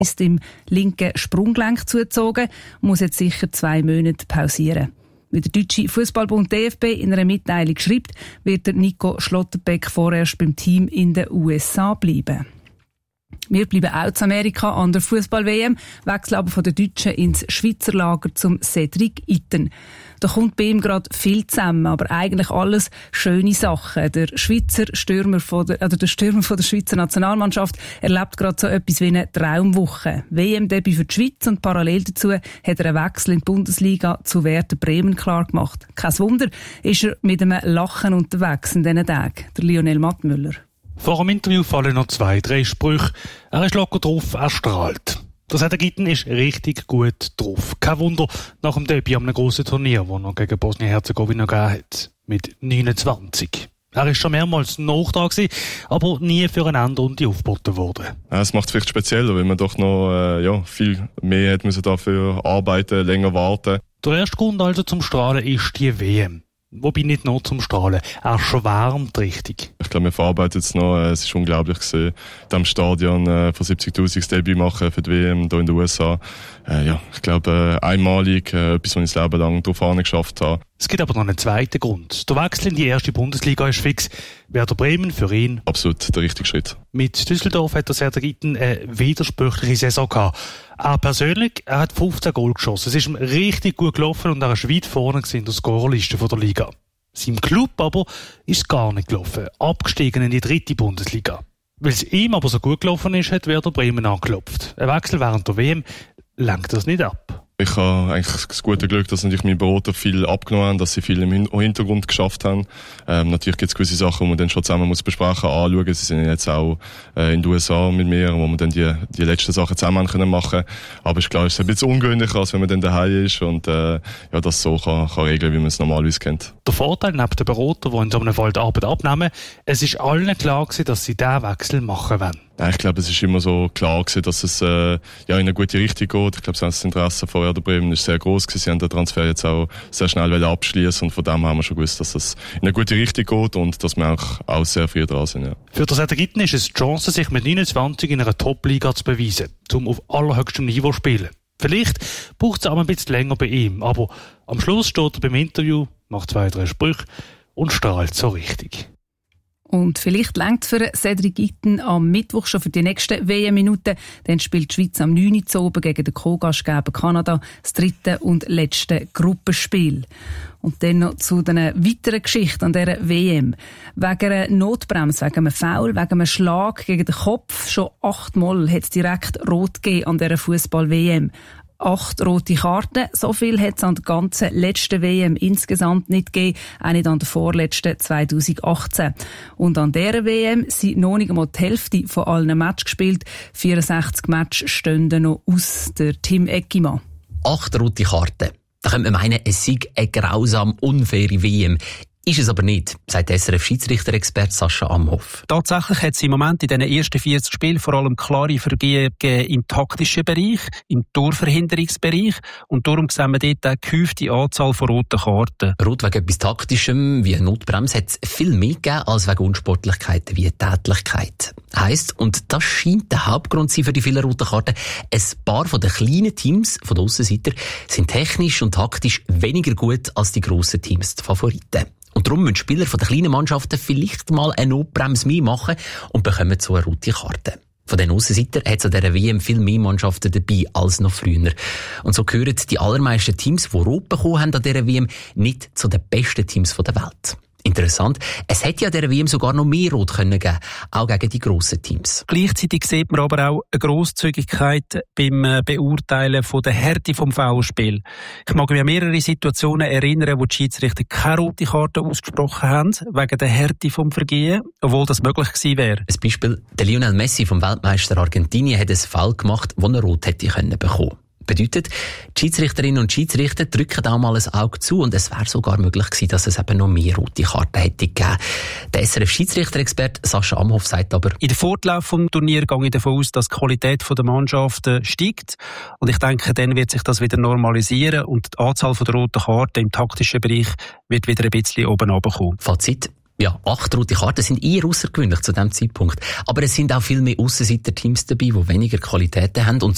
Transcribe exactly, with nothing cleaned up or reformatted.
ist im linken Sprunggelenk zugezogen und muss jetzt sicher zwei Monate pausieren. Wie der Deutsche Fußballbund D F B in einer Mitteilung schreibt, wird der Nico Schlotterbeck vorerst beim Team in den U S A bleiben. Wir bleiben auch zu Amerika an der Fußball-W M, wechseln aber von den Deutschen ins Schweizer Lager zum Cedric Itten. Da kommt bei ihm gerade viel zusammen, aber eigentlich alles schöne Sachen. Der Schweizer Stürmer von der, oder der Stürmer von der Schweizer Nationalmannschaft erlebt gerade so etwas wie eine Traumwoche. W M-Debüt für die Schweiz und parallel dazu hat er einen Wechsel in die Bundesliga zu Werder Bremen klar gemacht. Kein Wunder, ist er mit einem Lachen unterwegs in diesen Tagen. Der Lionel Mattmüller. Vor dem Interview fallen noch zwei, drei Sprüche. Er ist locker drauf, er strahlt. Der Cedric Itten ist richtig gut drauf. Kein Wunder, nach dem Debüt an einem grossen Turnier, das noch gegen Bosnien-Herzegowina gegeben hat. Mit neunundzwanzig. Er ist schon mehrmals noch da gewesen, aber nie für eine Endrunde aufgeboten worden. Ja, es macht es vielleicht spezieller, weil man doch noch äh, ja, viel mehr hat müssen dafür arbeiten, länger warten. Der erste Grund also zum Strahlen ist die W M. Wobei nicht nur zum Strahlen. Er schwärmt richtig. Ich glaube, wir verarbeiten es noch. Es ist unglaublich gewesen, in Stadion äh, von siebzigtausend das Debüt machen für die W M hier in den U S A. Äh, ja, ich glaube, äh, einmalig, äh, etwas, was ich das Leben lang darauf geschafft habe. Es gibt aber noch einen zweiten Grund. Der Wechsel in die erste Bundesliga ist fix. Werder Bremen für ihn absolut der richtige Schritt. Mit Düsseldorf hat der Cedric Itten eine widersprüchliche Saison gehabt. Er persönlich, er hat fünfzehn Goal geschossen. Es ist ihm richtig gut gelaufen und er ist weit vorne in der Scorerliste der Liga. Seinem Club aber ist es gar nicht gelaufen. Abgestiegen in die dritte Bundesliga. Weil es ihm aber so gut gelaufen ist, hat Werder Bremen angeklopft. Ein Wechsel während der W M lenkt das nicht ab. Ich habe eigentlich das gute Glück, dass natürlich meine Berater viel abgenommen haben, dass sie viel im Hintergrund geschafft haben. Ähm, natürlich gibt es gewisse Sachen, die man dann schon zusammen muss besprechen, anschauen. Sie sind jetzt auch äh, in den U S A mit mir, wo man dann die, die letzten Sachen zusammen können machen. Aber ist klar, es ist ein bisschen ungewöhnlicher, als wenn man dann daheim ist und äh, ja, das so kann, kann regeln, wie man es normalerweise kennt. Der Vorteil neben den Beratern, die in so einem Fall die Arbeit abnehmen, es ist allen klar gewesen, dass sie diesen Wechsel machen wollen. Ja, ich glaube, es ist immer so klar gewesen, dass es äh, ja, in eine gute Richtung geht. Ich glaube, das Interesse von Werder Bremen ist sehr groß gewesen. Sie haben den Transfer jetzt auch sehr schnell abschließen und von dem haben wir schon gewusst, dass es in eine gute Richtung geht und dass wir auch, auch sehr früh dran sind. Ja. Für den Cedric Itten ist es die Chance, sich mit neunundzwanzig in einer Top-Liga zu beweisen, um auf allerhöchstem Niveau zu spielen. Vielleicht braucht es auch ein bisschen länger bei ihm, aber am Schluss steht er beim Interview, macht zwei, drei Sprüche und strahlt so richtig. Und vielleicht reicht für Cedric Itten am Mittwoch schon für die nächsten W M-Minuten. Dann spielt die Schweiz am neun Uhr oben gegen den Co-Gastgeber Kanada das dritte und letzte Gruppenspiel. Und dann noch zu den weiteren Geschichten an dieser W M. Wegen einer Notbremse, wegen einem Foul, wegen einem Schlag gegen den Kopf. Schon achtmal hat es direkt rot gegeben an dieser Fußball-W M. Acht rote Karten. So viel hat es an der ganzen letzten W M insgesamt nicht gegeben, auch nicht an der vorletzten zwanzig achtzehn. Und an dieser W M sind noch nicht einmal die Hälfte von allen Matches gespielt. vierundsechzig Matches stehen noch aus. Der Tim Eckimann. Acht rote Karten. Da könnte man meinen, es sei eine grausam unfaire W M. Ist es aber nicht, sagt S R F-Schiedsrichter-Experte Sascha Amhoff. Tatsächlich hat es im Moment in den ersten vierzig Spielen vor allem klare Vergehen im taktischen Bereich, im Torverhinderungsbereich und darum sehen wir dort eine gehäufte Anzahl von roten Karten. Rot wegen etwas Taktischem wie eine Notbremse hat es viel mehr gegeben als wegen Unsportlichkeiten wie Tätlichkeit. Heisst, und das scheint der Hauptgrund zu sein für die vielen roten Karten, ein paar von den kleinen Teams, von den Aussenseiter, sind technisch und taktisch weniger gut als die grossen Teams, die Favoriten. Und darum müssen Spieler von den kleinen Mannschaften vielleicht mal eine Notbremse mehr machen und bekommen so eine rote Karte. Von den Aussenseitern hat es an dieser W M viel mehr Mannschaften dabei als noch früher. Und so gehören die allermeisten Teams, die rot bekommen haben an dieser W M, nicht zu den besten Teams der Welt. Interessant, es hätte ja der W M sogar noch mehr Rot können geben, auch gegen die grossen Teams. Gleichzeitig sieht man aber auch eine Grosszügigkeit beim Beurteilen von der Härte vom Foulspiel. Ich mag mich an mehrere Situationen erinnern, wo die Schiedsrichter keine rote Karte ausgesprochen haben, wegen der Härte vom Vergehen, obwohl das möglich gewesen wäre. Ein Beispiel, der Lionel Messi vom Weltmeister Argentinien hat einen Foul gemacht, wo er Rot hätte können bekommen. Bedeutet, die Schiedsrichterinnen und Schiedsrichter drücken auch mal ein Auge zu und es wäre sogar möglich gewesen, dass es eben noch mehr rote Karten hätte gegeben. Der S R F-Schiedsrichter-Experte Sascha Amhoff sagt aber: In der Fortlauf vom Turnier gehe ich davon aus, dass die Qualität der Mannschaften steigt und ich denke, dann wird sich das wieder normalisieren und die Anzahl der roten Karten im taktischen Bereich wird wieder ein bisschen oben runterkommen. Fazit: Ja, acht rote Karten sind eher außergewöhnlich zu diesem Zeitpunkt. Aber es sind auch viel mehr Aussenseiter-Teams dabei, die weniger Qualitäten haben und